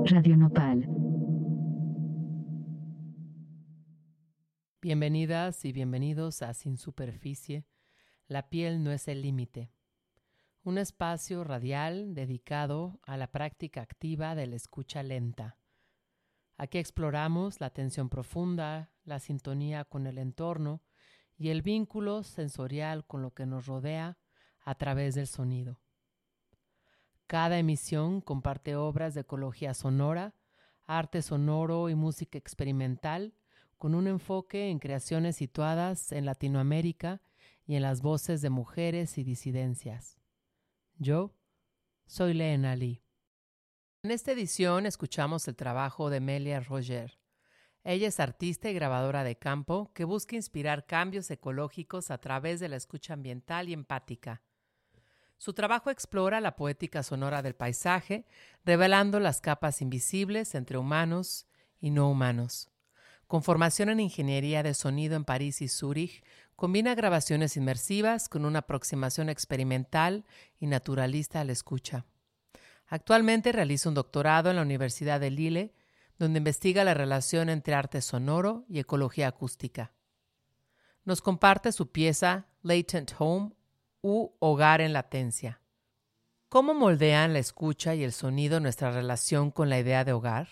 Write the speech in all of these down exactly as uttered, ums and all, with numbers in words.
Radio Nopal. Bienvenidas y bienvenidos a Sin Superficie, La piel no es el límite. Un espacio radial dedicado a la práctica activa de la escucha lenta. Aquí exploramos la atención profunda, la sintonía con el entorno y el vínculo sensorial con lo que nos rodea a través del sonido. Cada emisión comparte obras de ecología sonora, arte sonoro y música experimental con un enfoque en creaciones situadas en Latinoamérica y en las voces de mujeres y disidencias. Yo soy Leena Lee. En esta edición escuchamos el trabajo de Melia Roger. Ella es artista y grabadora de campo que busca inspirar cambios ecológicos a través de la escucha ambiental y empática. Su trabajo explora la poética sonora del paisaje, revelando las capas invisibles entre humanos y no humanos. Con formación en ingeniería de sonido en París y Zúrich, combina grabaciones inmersivas con una aproximación experimental y naturalista a la escucha. Actualmente realiza un doctorado en la Universidad de Lille, donde investiga la relación entre arte sonoro y ecología acústica. Nos comparte su pieza Latent Home u Hogar en Latencia. ¿Cómo moldean la escucha y el sonido nuestra relación con la idea de hogar?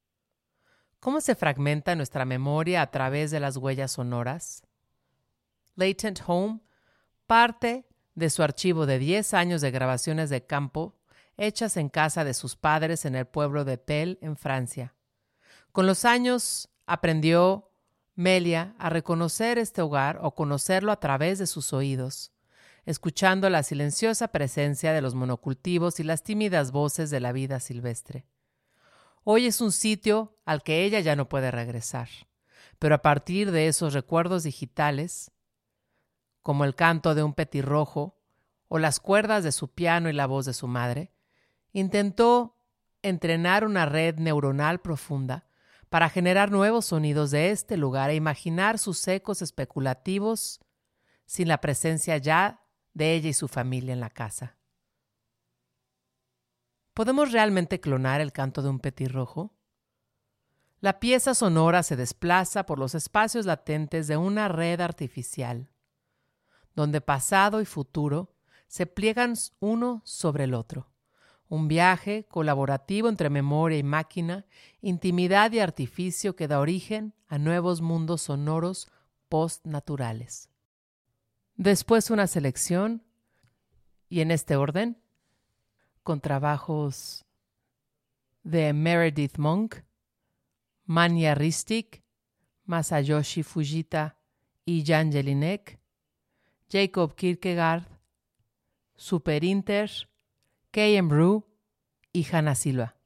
¿Cómo se fragmenta nuestra memoria a través de las huellas sonoras? Latent Home parte de su archivo de diez años de grabaciones de campo hechas en casa de sus padres en el pueblo de Pelle, en Francia. Con los años aprendió Melia a reconocer este hogar o conocerlo a través de sus oídos, escuchando la silenciosa presencia de los monocultivos y las tímidas voces de la vida silvestre. Hoy es un sitio al que ella ya no puede regresar, pero a partir de esos recuerdos digitales, como el canto de un petirrojo o las cuerdas de su piano y la voz de su madre, intentó entrenar una red neuronal profunda para generar nuevos sonidos de este lugar e imaginar sus ecos especulativos sin la presencia ya de ella y su familia en la casa. ¿Podemos realmente clonar el canto de un petirrojo? La pieza sonora se desplaza por los espacios latentes de una red artificial, donde pasado y futuro se pliegan uno sobre el otro. Un viaje colaborativo entre memoria y máquina, intimidad y artificio que da origen a nuevos mundos sonoros postnaturales. Después una selección, y en este orden, con trabajos de Meredith Monk, Manya Ristic, Masayoshi Fujita y Jan Jelinek, Jacob Kierkegaard, Super Inter, K M Brew y Hanna Silva.